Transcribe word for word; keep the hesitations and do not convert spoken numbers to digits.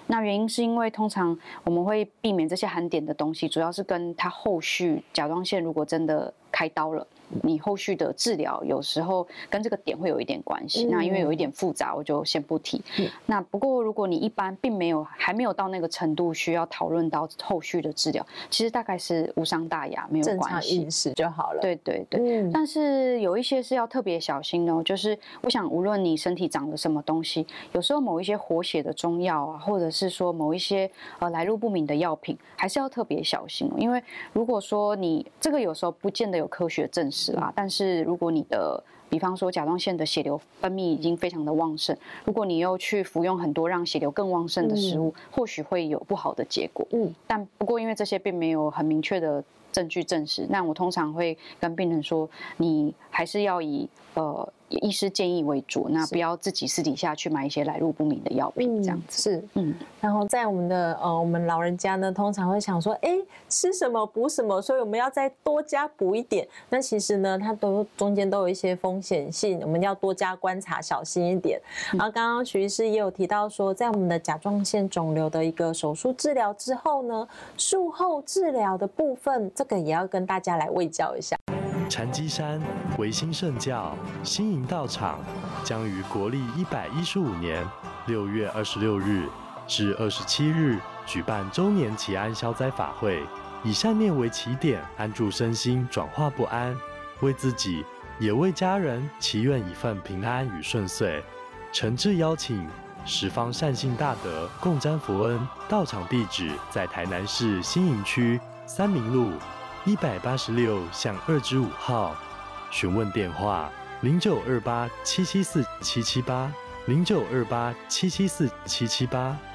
那原因是因为通常我们会避免这些含碘的东西，主要是跟它后续甲状腺如果真的开刀了。你后续的治疗有时候跟这个点会有一点关系，嗯、那因为有一点复杂，我就先不提。嗯、那不过如果你一般并没有还没有到那个程度需要讨论到后续的治疗，其实大概是无伤大雅，没有关系， 正常饮食就好了。 对对对，嗯、但是有一些是要特别小心的哦，就是我想无论你身体长了什么东西，有时候某一些活血的中药啊，或者是说某一些呃来路不明的药品，还是要特别小心哦，因为如果说你这个有时候不见得有科学证实。啦，但是如果你的，比方说甲状腺的血流分泌已经非常的旺盛，如果你又去服用很多让血流更旺盛的食物，嗯、或许会有不好的结果。嗯，但不过因为这些并没有很明确的证据证实，那我通常会跟病人说，你还是要以呃医师建议为主，那不要自己私底下去买一些来路不明的药品，这样子。 是，嗯。然后在我们的呃我们老人家呢，通常会想说，哎，吃什么补什么，所以我们要再多加补一点。那其实呢，它都中间都有一些风险性，我们要多加观察，小心一点。然后刚刚徐医师也有提到说，在我们的甲状腺肿瘤的一个手术治疗之后呢，术后治疗的部分，这个也要跟大家来卫教一下。 禅机山维新圣教新营道场将于国历一百一十五年六月二十六日至二十七日举办周年祈安消灾法会，以善念为起点，安住身心，转化不安，为自己也为家人祈愿一份平安与顺遂。诚挚邀请十方善信大德共沾佛恩。道场地址在台南市新营区三民路一百八十六巷二之五号，询问电话零九二八七七四七七八零九二八七七四七七八。